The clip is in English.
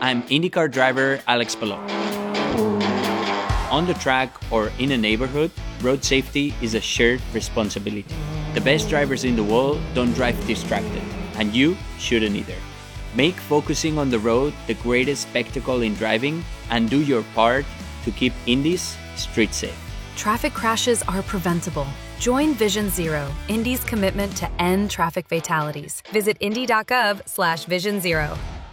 I'm IndyCar driver Alex Palou. On the track or in a neighborhood, road safety is a shared responsibility. The best drivers in the world don't drive distracted, and you shouldn't either. Make focusing on the road the greatest spectacle in driving, and do your part to keep Indy's street safe. Traffic crashes are preventable. Join Vision Zero, Indy's commitment to end traffic fatalities. Visit indy.gov/Vision Zero.